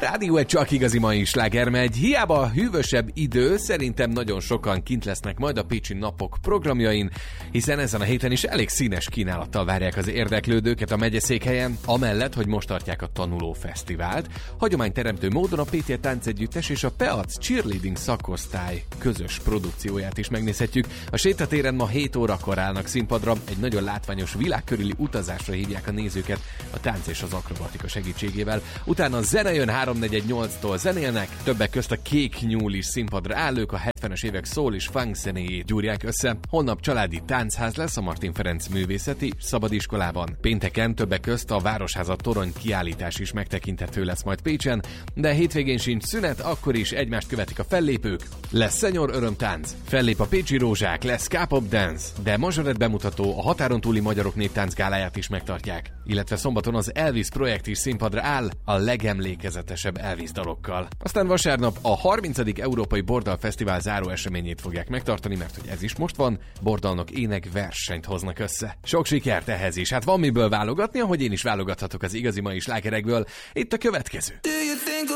rádió egy csak igazi mai sláger megy. Hiába a hűvösebb idő, szerintem nagyon sokan kint lesznek majd a Pécsi Napok programjain, hiszen ezen a héten is elég színes kínálattal várják az érdeklődőket a megyeszékhelyen, amellett, hogy most tartják a Tanuló Fesztivált. Hagyományteremtő módon a PTL Táncegyüttes és a Peac Cheerleading szakosztály közös produkcióját is megnézhetjük. A sétatéren ma 7 órakor állnak színpadra, egy nagyon látványos világkörüli utazásra hívják a nézőket a tánc és az akrobatika segítségével. Utána a zene jön 3-4-8-tól zenélnek, többek közt a Kék Nyúl is színpadra áll, ők a 70-es évek szól és funk zenéjét gyúrják össze. Holnap családi táncház lesz a Martin Ferenc Művészeti Szabadiskolában. Pénteken többek közt a Városháza torony kiállítás is megtekinthető lesz majd Pécsen, de hétvégén sincs szünet, akkor is egymást követik a fellépők. Lesz senior örömtánc, fellép a Pécsi Rózsák, lesz K-pop dance, de mazsoret bemutató, a határon túli magyarok néptánc gáláját is megtartják. Illetve szombaton az Elvis projekt is színpadra áll a legemlékezetesebb Elvis dalokkal. Aztán vasárnap a 30. Európai Bordal Fesztivál záró eseményét fogják megtartani, mert hogy ez is most van, bordalnok ének versenyt hoznak össze. Sok sikert ehhez is, hát van miből válogatni, ahogy én is válogathatok az igazi mai slágerekből. Itt a következő.